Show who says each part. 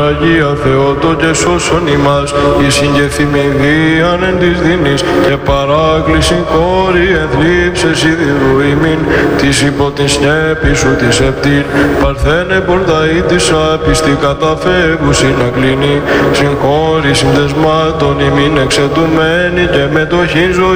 Speaker 1: Αγία Θεότο και σώσον ημάς, η συγκεφημιδίαν εν της δίνης και παράκληση κόρη ενθλίψες ιδιδού ημίν, της υπό την σκέπη σου της επτήν, παρθένε πορδαΐτησα πιστή καταφεύγουσιν να κλείνει, συγχώρη συνδεσμάτων ημίν εξεντουμένη και μετοχήν ζωή